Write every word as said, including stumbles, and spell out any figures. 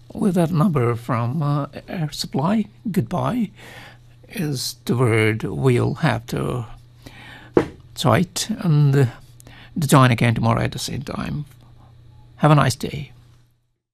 with that number from uh, Air Supply, goodbye, is the word we'll have to try it and uh, join again tomorrow at the same time. Have a nice day.